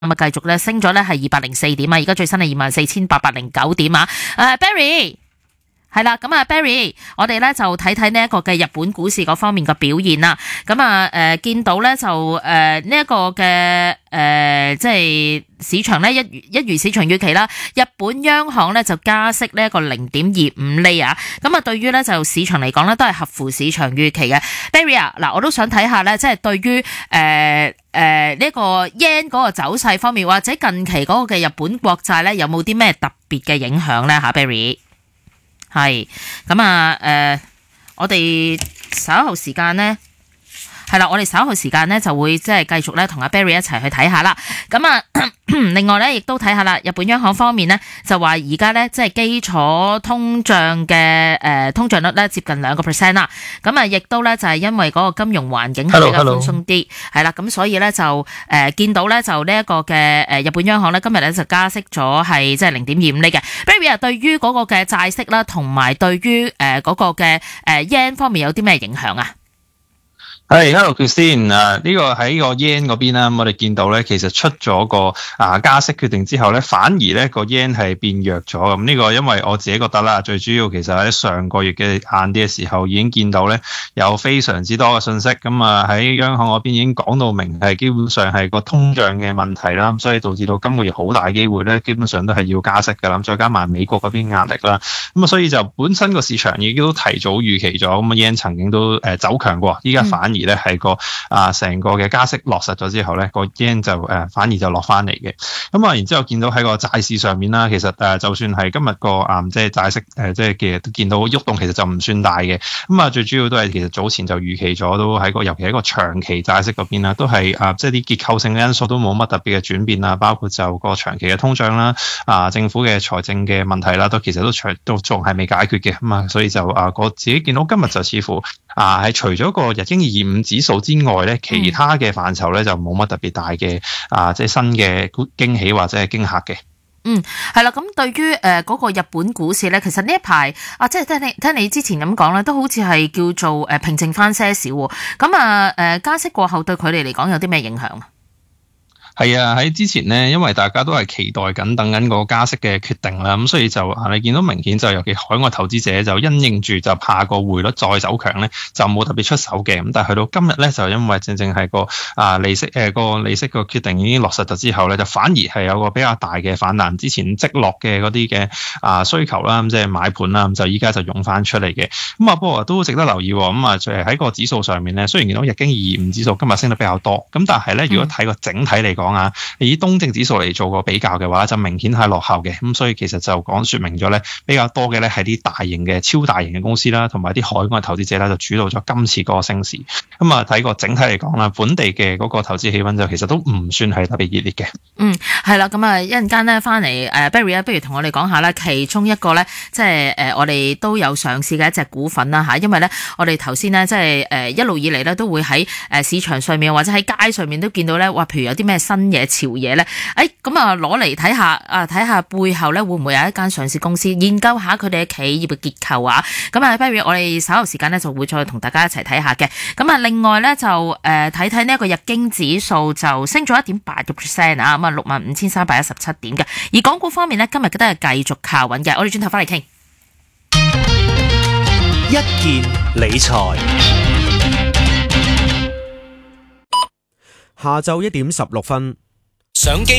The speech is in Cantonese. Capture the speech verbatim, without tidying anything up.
咁啊繼續咧升咗咧係二百零四點啊，而家最新係二萬四千八百零九點啊。誒 Barry 係啦，咁啊 Barry，我哋咧就睇睇呢一個嘅日本股市嗰方面嘅表現啦。咁啊誒見到咧就誒呢一個嘅誒、呃、即係市場咧一如一如市場預期啦，日本央行咧就加息呢一個零點二五厘啊。咁啊對於咧就市場嚟講咧都係合乎市場預期嘅。Barry 啊，嗱我都想睇下咧，即係對於誒。呃誒，呢、呃這個 yen 嗰個走勢方面，或者近期嗰個嘅日本國債咧，有冇啲咩特別嘅影響咧？吓 Barry 係咁啊，誒、呃，我哋稍後時間咧，係啦，我哋稍後時間咧就會即係繼續咧同阿 Barry 一齊去睇下啦。咁啊，另外咧亦都睇下啦，日本央行方面咧就話而家咧即係基礎通脹嘅誒通脹率咧接近兩個 percent 啦。咁啊，亦都咧就係因為嗰個金融環境係比較寬鬆啲，係啦，咁所以咧就誒、呃、見到咧就呢一個嘅誒日本央行咧今日咧就加息咗係即係零點二五厘嘅。Barry 啊，對於嗰個嘅債息啦，同埋對於誒嗰個嘅誒 yen 方面有啲咩影響啊？ 係、hey，hello Christine，啊呢個喺個 yen 嗰邊啦，我哋見到咧，其實出咗個啊加息決定之後咧，反而咧個 yen 係變弱咗。咁呢個因為我自己覺得啦，最主要其實喺上個月嘅晏啲嘅時候已經見到咧有非常之多嘅信息，咁啊喺央行嗰邊已經講到明係基本上係個通脹嘅問題啦，所以導致到今個月好大機會咧，基本上都係要加息㗎啦。再加埋美國嗰邊壓力啦，咁啊所以就本身個市場已經都提早預期咗，咁啊 yen 曾經都誒走強過，依家反而咧係個啊成個嘅加息落實咗之後咧，個 yen 就誒、呃、反而就落翻嚟嘅。咁啊，然之後見到喺個債市上面啦，其實誒、呃、就算係今日個啊即係債息誒、呃、即係其實都見到喐動，其實就唔算大嘅。咁啊，最主要都係其實早前就預期咗，都喺個尤其喺個長期債息嗰邊啦，都係啊即係啲結構性嘅因素都冇乜特別嘅轉變啊，包括就個長期嘅通脹啦，啊政府嘅財政嘅問題啦，都其實都長都仲係未解決嘅。咁啊，所以就啊我自己見到今日就似乎啊係除咗個日經二五指數之外咧，其他嘅範疇咧就冇乜特別大嘅啊，即係新嘅驚喜或者係驚嚇嘅。 嗯，係啦，咁對於誒嗰個日本股市咧，其實呢一排啊，即係聽你聽你之前咁講咧，都好似係叫做誒平靜翻些少。咁啊誒加息過後對佢哋嚟講有啲咩影響啊？ 係啊，喺之前咧，因為大家都係期待緊等緊個加息嘅決定啦，咁所以就啊，你見到明顯就尤其海外投資者就因應住就怕個匯率再走強咧，就冇特別出手嘅。咁但係去到今日咧，就因為正正係個啊利息誒個、呃、利息個決定已經落實咗之後咧，就反而係有個比較大嘅反彈。之前積落嘅嗰啲嘅啊需求啦，咁即係買盤啦，咁就依家就湧翻出嚟嘅。咁啊，不過都值得留意。咁啊，就係喺個指數上面咧，雖然見到日經二五指數今日升得比較多，咁但係咧，如果睇個整體嚟講啊，以東證指數嚟做個比較嘅話，就明顯係落後嘅。咁所以其實就講說明咗咧，比較多嘅咧係啲大型嘅超大型嘅公司啦，同埋啲海外投資者咧就主導咗今次嗰個升市。咁啊，睇個整體嚟講啦，本地嘅嗰個投資氣氛就其實都唔算係特別熱烈嘅。 嗯，係啦，咁啊一陣間咧翻嚟誒 Barry 咧，不如同我哋講下咧，其中一個咧即係誒我哋都有上市嘅一隻股份啦嚇，因為咧我哋頭先咧即係誒一路以嚟咧都會喺誒市場上面或者喺街上面都見到咧，話譬如有啲咩新嘢潮嘢咧，誒咁啊攞嚟睇下啊，睇下背後咧會唔會有一間上市公司，研究下佢哋嘅企業嘅結構啊。咁啊 Barry 我哋稍後時間咧就會再同大家一齊睇下嘅。咁啊另外咧就誒睇睇呢一個日經指數就升咗一點八個 percent 啊，咁啊六萬五千三百一十七點嘅。而港股方面咧今日都係繼續靠穩嘅。我哋轉頭翻嚟傾一件理財。下晝一點十六分， 上機